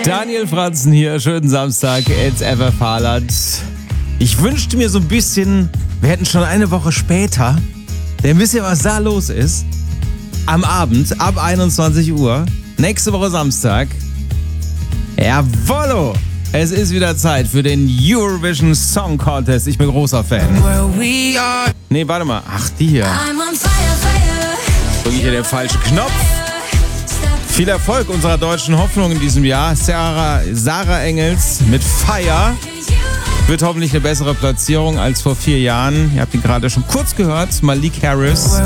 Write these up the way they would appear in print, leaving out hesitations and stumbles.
Daniel Franzen hier, schönen Samstag, it's FF Haaland. Ich wünschte mir so ein bisschen, wir hätten schon eine Woche später, denn wisst ihr, was da los ist? Am Abend, ab 21 Uhr, nächste Woche Samstag, jawollo! Es ist wieder Zeit für den Eurovision Song Contest. Ich bin großer Fan. Nee, warte mal. Ach, die hier. Drücke ich hier den falschen Knopf. Viel Erfolg unserer deutschen Hoffnung in diesem Jahr. Sarah Engels mit Fire. Wird hoffentlich eine bessere Platzierung als vor 4 Jahren. Ihr habt ihn gerade schon kurz gehört. Malik Harris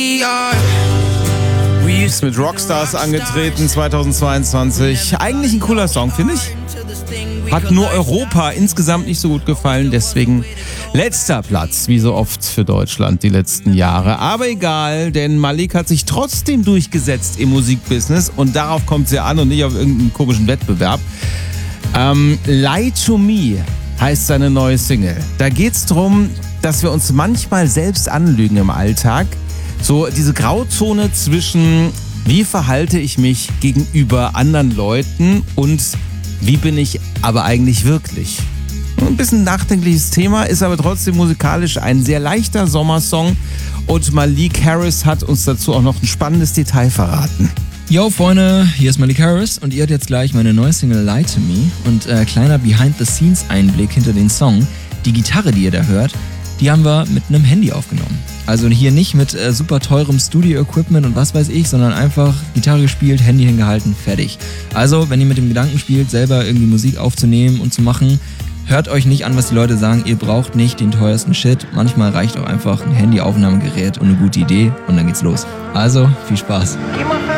ist mit Rockstars angetreten 2022. Eigentlich ein cooler Song, finde ich. Hat nur Europa insgesamt nicht so gut gefallen, deswegen letzter Platz, wie so oft für Deutschland die letzten Jahre. Aber egal, denn Malik hat sich trotzdem durchgesetzt im Musikbusiness und darauf kommt es ja an und nicht auf irgendeinen komischen Wettbewerb. Lie to Me heißt seine neue Single. Da geht es darum, dass wir uns manchmal selbst anlügen im Alltag. So diese Grauzone zwischen, wie verhalte ich mich gegenüber anderen Leuten und wie bin ich aber eigentlich wirklich? Ein bisschen nachdenkliches Thema, ist aber trotzdem musikalisch ein sehr leichter Sommersong. Und Malik Harris hat uns dazu auch noch ein spannendes Detail verraten. Yo Freunde, hier ist Malik Harris und ihr hört jetzt gleich meine neue Single Lie to Me. Und kleiner Behind-the-Scenes-Einblick hinter den Song. Die Gitarre, die ihr da hört, die haben wir mit einem Handy aufgenommen. Also hier nicht mit super teurem Studio-Equipment und was weiß ich, sondern einfach Gitarre gespielt, Handy hingehalten, fertig. Also, wenn ihr mit dem Gedanken spielt, selber irgendwie Musik aufzunehmen und zu machen, hört euch nicht an, was die Leute sagen. Ihr braucht nicht den teuersten Shit. Manchmal reicht auch einfach ein Handyaufnahmegerät und eine gute Idee und dann geht's los. Also, viel Spaß.